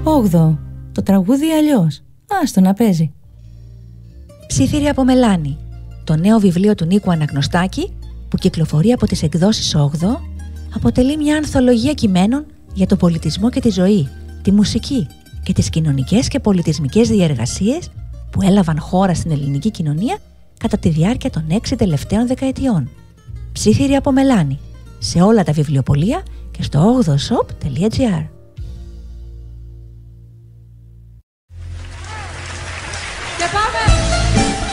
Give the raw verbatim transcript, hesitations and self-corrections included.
Όγδοο. Το τραγούδι αλλιώς. Άστο να παίζει. Ψήθυρη από μελάνι. Το νέο βιβλίο του Νίκου Αναγνωστάκη, που κυκλοφορεί από τις εκδόσεις Όγδοο, αποτελεί μια ανθολογία κειμένων για τον πολιτισμό και τη ζωή, τη μουσική και τις κοινωνικές και πολιτισμικές διεργασίες που έλαβαν χώρα στην ελληνική κοινωνία κατά τη διάρκεια των έξι τελευταίων δεκαετιών. Ψήθυρη από μελάνι. Σε όλα τα βιβλιοπωλεία και στο όγδοο shop τελεία gr.